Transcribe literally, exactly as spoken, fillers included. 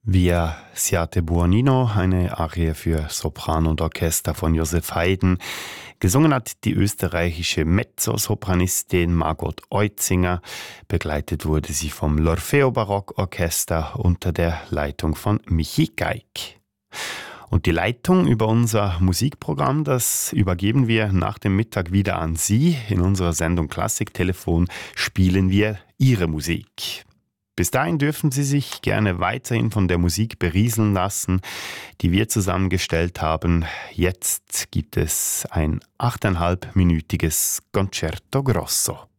Via Siate Buonino, eine Arie für Sopran und Orchester von Josef Haydn. Gesungen hat die österreichische Mezzosopranistin Margot Eutzinger. Begleitet wurde sie vom L'Orfeo Barockorchester unter der Leitung von Michi Geig. Und die Leitung über unser Musikprogramm, das übergeben wir nach dem Mittag wieder an Sie. In unserer Sendung Klassiktelefon spielen wir Ihre Musik. Bis dahin dürfen Sie sich gerne weiterhin von der Musik berieseln lassen, die wir zusammengestellt haben. Jetzt gibt es ein achteinhalbminütiges Concerto Grosso.